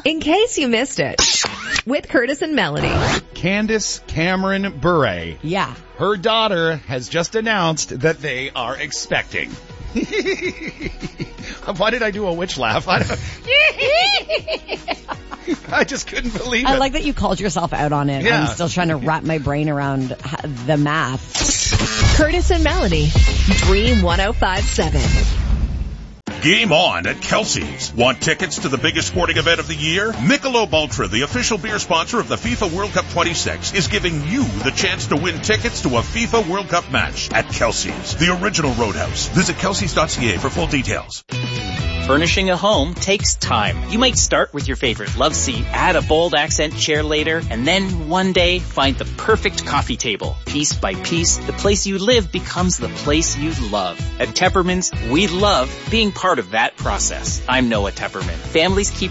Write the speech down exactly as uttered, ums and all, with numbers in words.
In case you missed it, with Curtis and Melanie. Candace Cameron Bure. Yeah. Her daughter has just announced that they are expecting. Why did I do a witch laugh? I, don't... I just couldn't believe it. I like that you called yourself out on it. Yeah. I'm still trying to wrap my brain around the math. Curtis and Melanie, Dream ten fifty-seven. Game on at Kelsey's. Want tickets to the biggest sporting event of the year? Michelob Ultra, the official beer sponsor of the FIFA World Cup twenty-six, is giving you the chance to win tickets to a FIFA World Cup match at Kelsey's, the original Roadhouse. Visit kelseys dot c a for full details. Furnishing a home takes time. You might start with your favorite love seat, add a bold accent chair later, and then one day find the perfect coffee table. Piece by piece, the place you live becomes the place you love. At Tepperman's, we love being part of that process. I'm Noah Tepperman. Families keep